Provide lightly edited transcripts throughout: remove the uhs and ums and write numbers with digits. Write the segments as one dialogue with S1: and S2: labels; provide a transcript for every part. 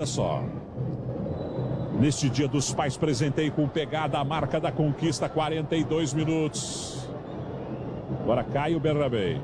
S1: olha só. Neste dia dos pais, presentei com pegada a marca da conquista, 42 minutos. Agora cai o Bernabé.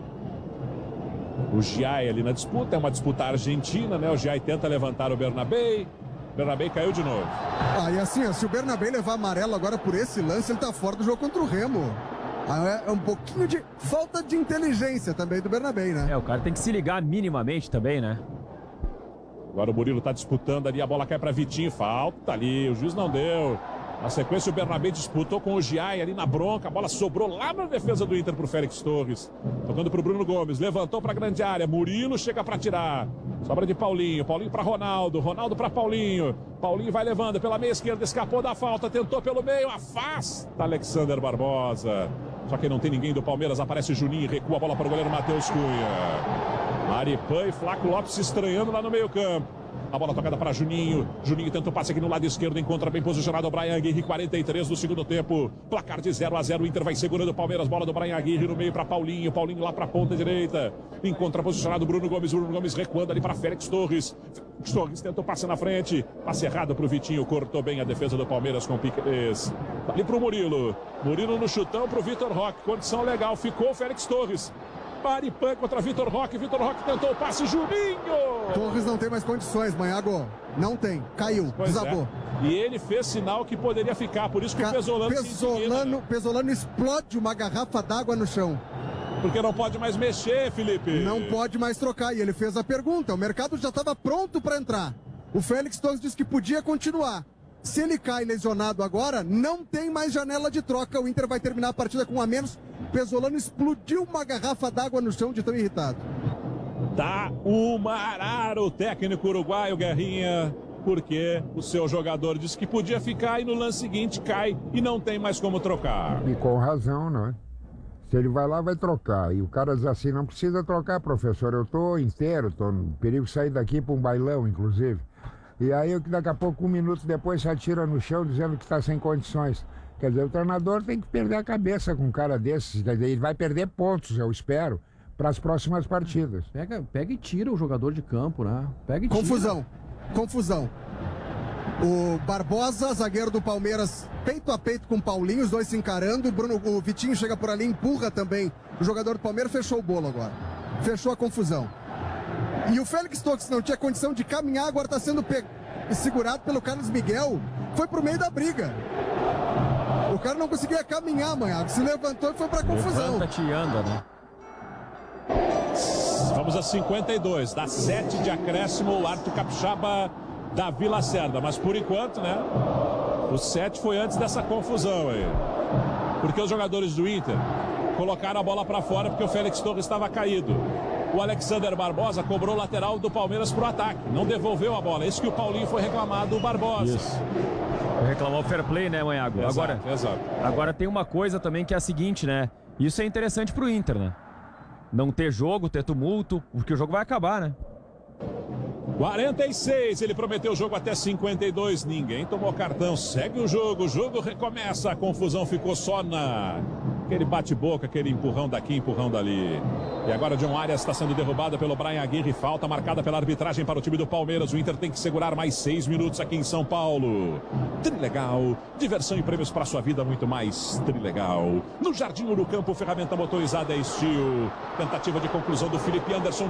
S1: O Giai ali na disputa, é uma disputa argentina, né? O Giai tenta levantar o Bernabé. Bernabé caiu de novo.
S2: E assim, se o Bernabé levar amarelo agora por esse lance, ele tá fora do jogo contra o Remo. É um pouquinho de falta de inteligência também do Bernabé, né?
S3: O cara tem que se ligar minimamente também, né?
S1: Agora o Murilo tá disputando ali, a bola cai para Vitinho, falta ali, o juiz não deu. Na sequência o Bernabé disputou com o Giai ali na bronca, a bola sobrou lá na defesa do Inter pro Félix Torres. Tocando pro Bruno Gomes, levantou pra grande área, Murilo chega pra tirar. Sobra de Paulinho, Paulinho pra Ronaldo, Ronaldo pra Paulinho. Paulinho vai levando pela meia esquerda, escapou da falta, tentou pelo meio, afasta Alexander Barbosa. Só que não tem ninguém do Palmeiras, aparece Juninho, recua a bola para o goleiro Matheus Cunha. Maripan e Flaco Lopes se estranhando lá no meio campo. A bola tocada para Juninho. Juninho tenta o passe aqui no lado esquerdo. Encontra bem posicionado o Brian Aguirre. 43 do segundo tempo. Placar de 0-0. O Inter vai segurando o Palmeiras. Bola do Brian Aguirre no meio para Paulinho. Paulinho lá para a ponta direita. Encontra posicionado o Bruno Gomes. Bruno Gomes recuando ali para Félix Torres. Félix Torres tenta o passe na frente. Passe errado para o Vitinho. Cortou bem a defesa do Palmeiras com o Piquerez. Ali para o Murilo. Murilo no chutão para o Vitor Roque. Condição legal. Ficou o Félix Torres. Maripan contra Vitor Roque. Vitor Roque tentou o passe. Juninho!
S2: Torres não tem mais condições, Manhago. Não tem. Caiu. Desabou.
S1: E ele fez sinal que poderia ficar. Por isso que o
S2: Pesolano explode uma garrafa d'água no chão.
S1: Porque não pode mais mexer, Felipe.
S2: Não pode mais trocar. E ele fez a pergunta. O mercado já estava pronto para entrar. O Félix Torres disse que podia continuar. Se ele cai lesionado agora, não tem mais janela de troca. O Inter vai terminar a partida com um a menos. Pesolano explodiu uma garrafa d'água no chão de tão irritado.
S1: Tá uma arara o técnico uruguaio, Guerrinha, porque o seu jogador disse que podia ficar e no lance seguinte cai e não tem mais como trocar.
S4: E com razão, não é? Se ele vai lá, vai trocar. E o cara diz assim, não precisa trocar, professor, eu tô inteiro, tô no perigo de sair daqui para um bailão, inclusive. E aí, daqui a pouco, 1 minuto depois, se atira no chão dizendo que está sem condições. Quer dizer, o treinador tem que perder a cabeça com um cara desses. Quer dizer, ele vai perder pontos, eu espero, para as próximas partidas.
S5: Pega e tira o jogador de campo, né? Pega e
S2: tira. Confusão. O Barbosa, zagueiro do Palmeiras, peito a peito com o Paulinho, os dois se encarando. O Vitinho chega por ali, empurra também. O jogador do Palmeiras fechou o bolo agora. Fechou a confusão. E o Félix Torres não tinha condição de caminhar, agora está sendo segurado pelo Carlos Miguel. Foi pro meio da briga. O cara não conseguia caminhar, Manhago. Se levantou e foi pra confusão.
S3: Levanta e anda, né?
S1: Vamos a 52. Dá 7 de acréscimo o Arthur Capixaba da Vila Lacerda. Mas por enquanto, né? O 7 foi antes dessa confusão aí. Porque os jogadores do Inter colocaram a bola pra fora porque o Félix Torres estava caído. O Alexander Barbosa cobrou o lateral do Palmeiras pro ataque. Não devolveu a bola. Isso que o Paulinho foi reclamado do Barbosa.
S3: Isso. Reclamou o fair play, né, Manhago?
S1: Exato.
S3: Agora tem uma coisa também que é a seguinte, né? Isso é interessante pro Inter, né? Não ter jogo, ter tumulto, porque o jogo vai acabar, né?
S1: 46, ele prometeu o jogo até 52, ninguém tomou cartão, segue o jogo recomeça, a confusão ficou só aquele bate-boca, aquele empurrão daqui, empurrão dali. E agora John Arias está sendo derrubada pelo Brian Aguirre, falta marcada pela arbitragem para o time do Palmeiras. O Inter tem que segurar mais 6 minutos aqui em São Paulo. Trilegal, diversão e prêmios para sua vida, muito mais Trilegal. No Jardim Urucampo, ferramenta motorizada é Steel. Tentativa de conclusão do Felipe Anderson.